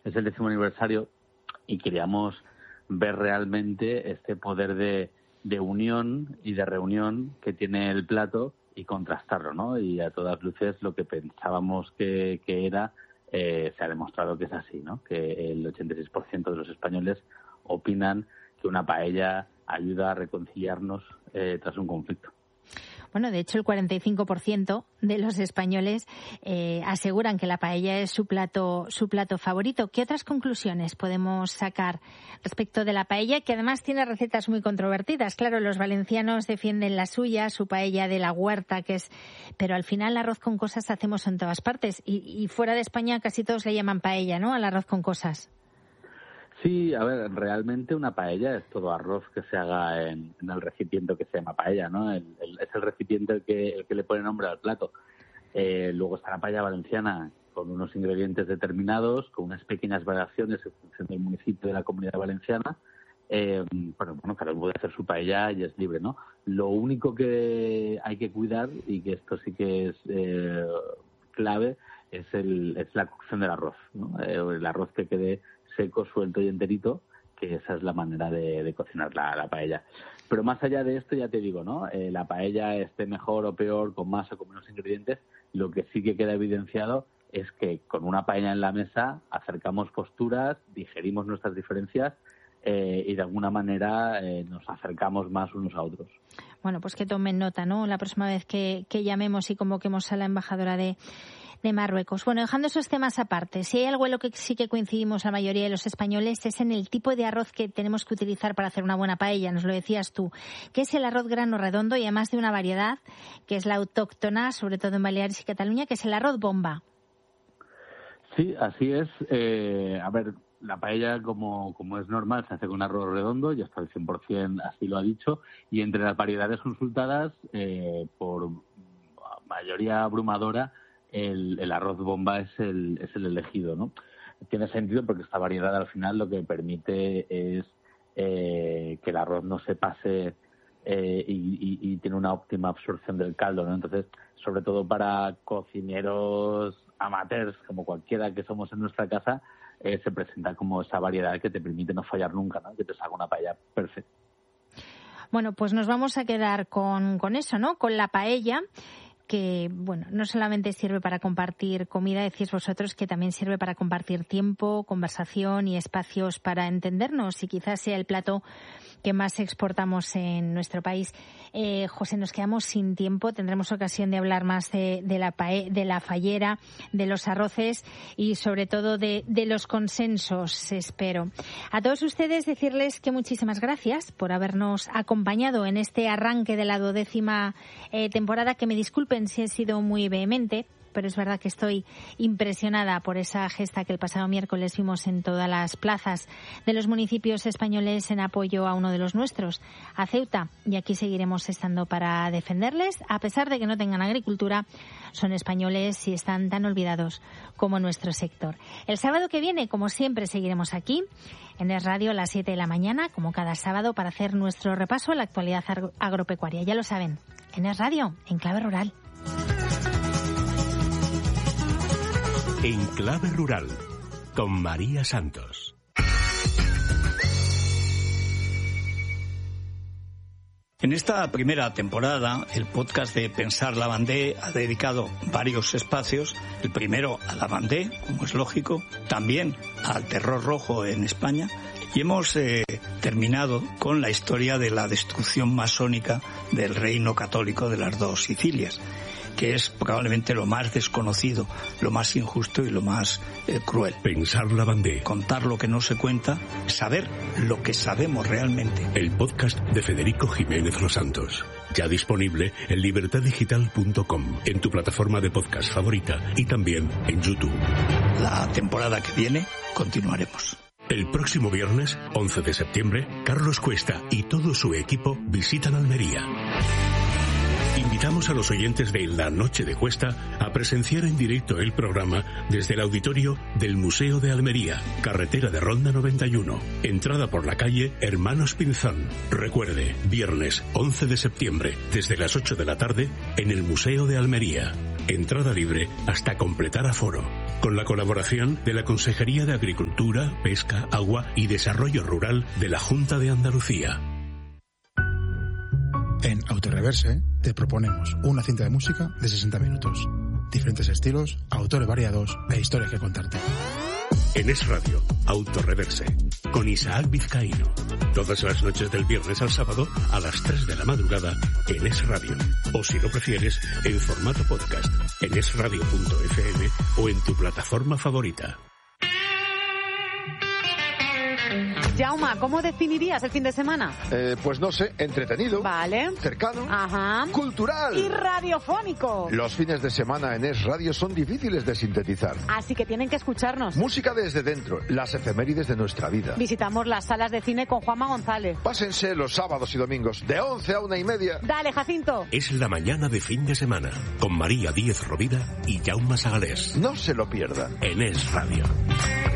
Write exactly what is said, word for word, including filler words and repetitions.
es el décimo aniversario y queríamos ver realmente este poder de, de unión y de reunión que tiene el plato y contrastarlo, ¿no? Y a todas luces lo que pensábamos que, que era eh, se ha demostrado que es así, ¿no? Que el ochenta y seis por ciento de los españoles opinan que una paella ayuda a reconciliarnos eh, tras un conflicto. Bueno, de hecho, el cuarenta y cinco por ciento de los españoles eh, aseguran que la paella es su plato, su plato favorito. ¿Qué otras conclusiones podemos sacar respecto de la paella, que además tiene recetas muy controvertidas? Claro, los valencianos defienden la suya, su paella de la huerta, que es... Pero al final, arroz con cosas hacemos en todas partes. Y, y fuera de España casi todos le llaman paella, ¿no?, al arroz con cosas. Sí, a ver, realmente una paella es todo arroz que se haga en, en el recipiente que se llama paella, ¿no? El, el, es el recipiente el que, el que le pone nombre al plato. Eh, luego está la paella valenciana con unos ingredientes determinados, con unas pequeñas variaciones en función del municipio de la Comunidad Valenciana. Eh, bueno, bueno, cada uno puede hacer su paella y es libre, ¿no? Lo único que hay que cuidar, y que esto sí que es eh, clave, es, el, es la cocción del arroz, ¿no? Eh, el arroz que quede seco, suelto y enterito, que esa es la manera de, de cocinar la, la paella. Pero más allá de esto, ya te digo, ¿no? Eh, la paella esté mejor o peor, con más o con menos ingredientes, lo que sí que queda evidenciado es que con una paella en la mesa acercamos posturas, digerimos nuestras diferencias eh, y de alguna manera eh, nos acercamos más unos a otros. Bueno, pues que tomen nota, ¿no?, la próxima vez que, que llamemos y convoquemos a la embajadora de de Marruecos. Bueno, dejando esos temas aparte, si hay algo en lo que sí que coincidimos la mayoría de los españoles es en el tipo de arroz que tenemos que utilizar para hacer una buena paella, nos lo decías tú, que es el arroz grano redondo y además de una variedad que es la autóctona, sobre todo en Baleares y Cataluña, que es el arroz bomba. Sí, así es. Eh, a ver, la paella, como, como es normal, se hace con arroz redondo, y hasta el cien por ciento así lo ha dicho, y entre las variedades consultadas, eh, por mayoría abrumadora, El, el arroz bomba es el, es el elegido, ¿no? Tiene sentido porque esta variedad al final lo que permite es eh, que el arroz no se pase eh, y, y, y tiene una óptima absorción del caldo, ¿no? Entonces, sobre todo para cocineros amateurs, como cualquiera que somos en nuestra casa, eh, se presenta como esa variedad que te permite no fallar nunca, ¿no? Que te salga una paella perfecta. Bueno, pues nos vamos a quedar con, con eso, ¿no? Con la paella, que, bueno, no solamente sirve para compartir comida, decís vosotros que también sirve para compartir tiempo, conversación y espacios para entendernos, y quizás sea el plato que más exportamos en nuestro país. Eh, José, nos quedamos sin tiempo, tendremos ocasión de hablar más de, de, la, pae, de la fallera, de los arroces y sobre todo de, de los consensos, espero. A todos ustedes decirles que muchísimas gracias por habernos acompañado en este arranque de la duodécima eh, temporada, que me disculpen si he sido muy vehemente, pero es verdad que estoy impresionada por esa gesta que el pasado miércoles vimos en todas las plazas de los municipios españoles en apoyo a uno de los nuestros, a Ceuta, y aquí seguiremos estando para defenderles, a pesar de que no tengan agricultura, son españoles y están tan olvidados como nuestro sector. El sábado que viene, como siempre, seguiremos aquí en Es Radio a las siete de la mañana, como cada sábado, para hacer nuestro repaso a la actualidad agropecuaria. Ya lo saben, en Es Radio, en Clave Rural. En Clave Rural, con María Santos. En esta primera temporada, el podcast de Pensar Lavandé ha dedicado varios espacios. El primero a Lavandé, como es lógico, también al terror rojo en España. Y hemos eh, terminado con la historia de la destrucción masónica del reino católico de las dos Sicilias, que es probablemente lo más desconocido, lo más injusto y lo más eh, cruel. Pensar Lavandé. Contar lo que no se cuenta, saber lo que sabemos realmente. El podcast de Federico Jiménez Los Santos. Ya disponible en libertad digital punto com, en tu plataforma de podcast favorita y también en YouTube. La temporada que viene continuaremos. El próximo viernes, once de septiembre, Carlos Cuesta y todo su equipo visitan Almería. Invitamos a los oyentes de La Noche de Cuesta a presenciar en directo el programa desde el auditorio del Museo de Almería, carretera de Ronda noventa y uno, entrada por la calle Hermanos Pinzón. Recuerde, viernes once de septiembre, desde las ocho de la tarde, en el Museo de Almería. Entrada libre hasta completar aforo. Con la colaboración de la Consejería de Agricultura, Pesca, Agua y Desarrollo Rural de la Junta de Andalucía. En Autoreverse te proponemos una cinta de música de sesenta minutos. Diferentes estilos, autores variados e historias que contarte. En Es Radio, Autoreverse, con Isaac Vizcaíno. Todas las noches del viernes al sábado a las tres de la madrugada en Es Radio. O si lo prefieres, en formato podcast, en es radio punto efe eme o en tu plataforma favorita. Jauma, ¿cómo definirías el fin de semana? Eh, pues no sé, entretenido. Vale. Cercano. Ajá. Cultural. Y radiofónico. Los fines de semana en Es Radio son difíciles de sintetizar. Así que tienen que escucharnos. Música desde dentro, las efemérides de nuestra vida. Visitamos las salas de cine con Juanma González. Pásense los sábados y domingos, de once a una y media. Dale, Jacinto. Es la mañana de fin de semana, con María Díez Rovira y Jaume Sagalés. No se lo pierdan. En Es Radio.